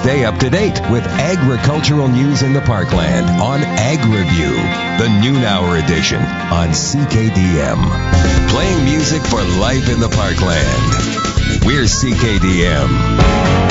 Stay up to date with agricultural news in the Parkland on Ag Review, the noon hour edition on CKDM. Playing music for life in the Parkland. We're CKDM.